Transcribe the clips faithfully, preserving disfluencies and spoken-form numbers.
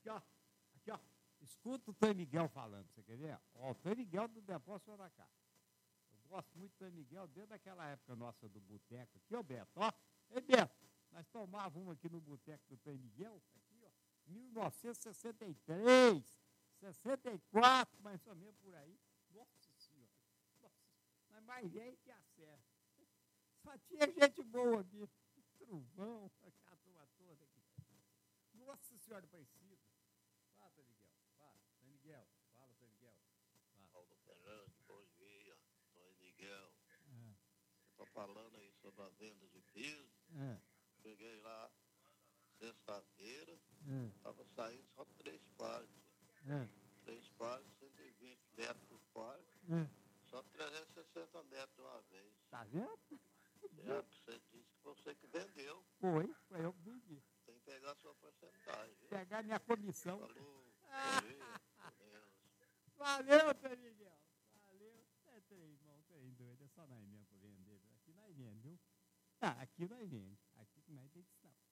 Aqui, ó. Aqui, ó. Escuta o Tony Miguel falando, você quer ver? Ó, o Tony Miguel do Depósito Soracá. Eu gosto muito do Tony Miguel desde aquela época nossa do boteco. Aqui, ó, Beto, ó. Ei, Beto, nós tomávamos aqui no boteco do Tony Miguel, aqui, ó, mil novecentos e sessenta e três, sessenta e quatro, mais ou menos por aí. Nossa Senhora. Nossa, mas mais velho que a serra. Só tinha gente boa aqui. Truvão, aquela turma toda aqui. Nossa Senhora Aparecida. Fala, Tony Miguel. Fala, Tony Miguel. Fala, Tony Miguel. Fala. Paulo Fernandes, bom dia. Tony Miguel. É. Estou falando aí sobre a venda de piso. É. Cheguei lá sexta-feira. Estava É. saindo só três quartos. É. Três quartos, cento e vinte metros por quarto. É. Só trezentos e sessenta metros de uma vez. Tá vendo? É, você disse que você que vendeu. Foi, foi eu que vendi. Tem que pegar a sua porcentagem. Viu? Pegar minha comissão. Falou. Ah. Deus. Valeu, Tony Miguel. Valeu. É trem, irmão, trem doido. É só nós mesmo pra vender. Aqui nós vende, viu? Ah, aqui nós vende. Aqui nós tem que estar.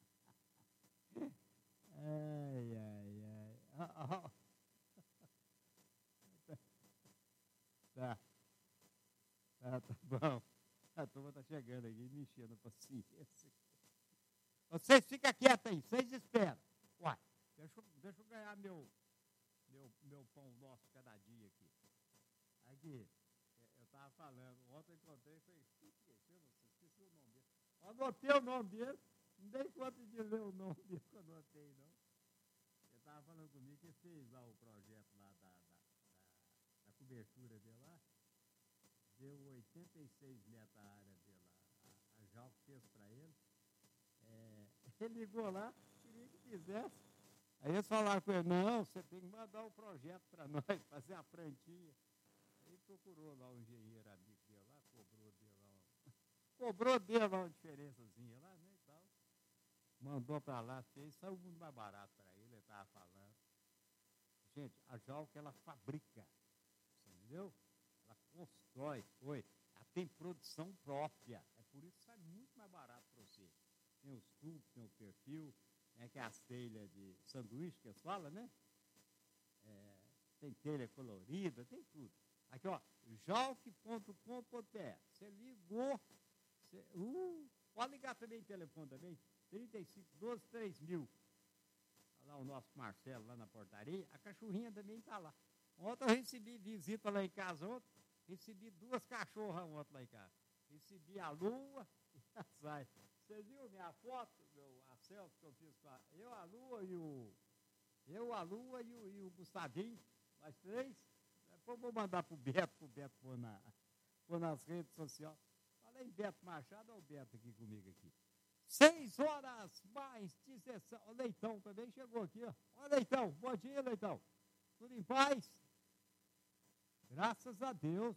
Ai, ai, ai. Ah, ah. Tá. Tá, tá bom. A turma tá chegando aqui, me enchendo a paciência. Vocês ficam quietos aí, vocês esperam. Uai, deixa, eu- deixa eu ganhar meu, meu, meu pão nosso cada dia aqui. Aqui, é, eu tava falando, ontem eu encontrei e falei, esqueci, eu não sei, esqueci o nome dele. Eu anotei o nome dele, não dei conta de ler o nome dele que eu anotei, não. Ele tava falando comigo que ele fez lá o projeto lá da, da, da, da cobertura dele lá. Deu oitenta e seis metros a área dele lá. A, a Jalco fez para ele. É, ele ligou lá, queria que fizesse. Aí eles falaram com ele, não, você tem que mandar o projeto para nós, fazer a plantinha. Aí procurou lá o engenheiro amigo dele lá, cobrou dele lá, um- cobrou dele lá uma diferençazinha lá, né, e tal. Mandou para lá, fez, saiu muito mais barato para ele, ele estava falando. Gente, a Jalco, ela fabrica, você entendeu? Ela constrói, foi. Ela tem produção própria. É por isso que sai muito mais barato para você. Tem os tubos, tem o perfil, né, que é as telhas de sanduíche que eles falam, né? É, tem telha colorida, tem tudo. Aqui, ó, jalque ponto com ponto br. Você ligou, você, uh, pode ligar também em telefone também, trinta e cinco, doze, três mil. Olha lá o nosso Marcelo lá na portaria, a cachorrinha também está lá. Ontem eu recebi visita lá em casa, ontem, recebi duas cachorras ontem lá em casa. Recebi a Lua e a Zay. Você viu minha foto, meu, a selfie que eu fiz com a, eu, a Lua e o, eu, a Lua e o, e o Gustavinho, nós três. Depois eu vou mandar pro Beto, pro Beto pôr, na, pôr nas redes sociais. Falei em Beto Machado, olha o Beto aqui comigo aqui. Seis horas mais dezessete. O Leitão também chegou aqui, ó. Ó, Leitão, bom dia, Leitão. Tudo em paz? Graças a Deus.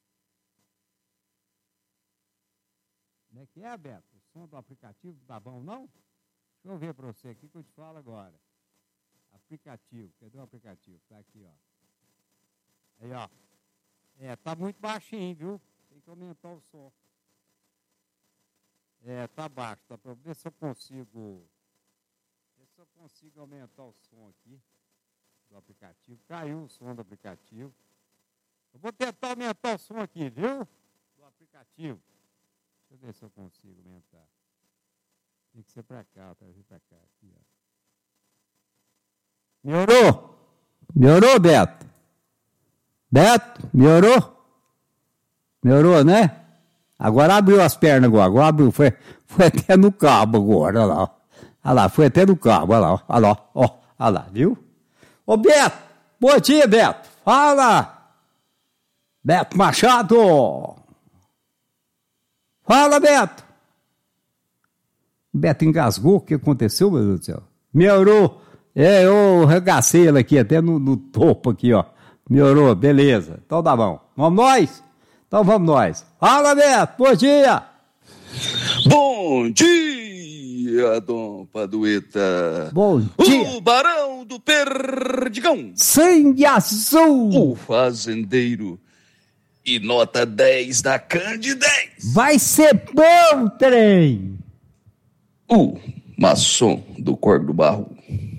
Como é que é, Beto? O som do aplicativo tá bom, não? Deixa eu ver para você aqui que eu te falo agora. Aplicativo, cadê o aplicativo? Tá aqui, ó. Aí, ó. É, tá muito baixinho, viu? Tem que aumentar o som. É, tá baixo, tá para ver se eu consigo. Ver se eu consigo aumentar o som aqui do aplicativo. Caiu o som do aplicativo. Eu vou tentar aumentar o som aqui, viu? Do aplicativo. Deixa eu ver se eu consigo aumentar. Tem que ser para cá, para vir para cá. Aqui, ó. Melhorou? Melhorou, Beto? Beto, melhorou? Melhorou, né? Agora abriu as pernas agora. Agora abriu, foi, foi até no cabo agora, olha lá. Olha lá, foi até no cabo, olha lá, olha lá, ó, olha lá, viu? Ô, Beto, bom dia, Beto. Fala! Beto Machado! Fala, Beto! O Beto engasgou, o que aconteceu, meu Deus do céu? Melhorou. É, eu regacei ele aqui, até no, no topo aqui, ó. Melhorou, beleza. Então tá bom. Vamos nós? Então vamos nós. Fala, Beto, bom dia! Bom dia, Dom Padueta. Bom dia! O Barão do Perdigão. Sangue azul! O fazendeiro. E nota dez da Cande dez. Vai ser bom, trem! O maçom do Cor do Barro.